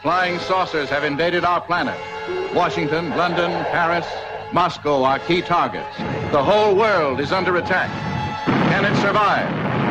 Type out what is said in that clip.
Flying saucers have invaded our planet. Washington, London, Paris, Moscow are key targets. The whole world is under attack. Can it survive?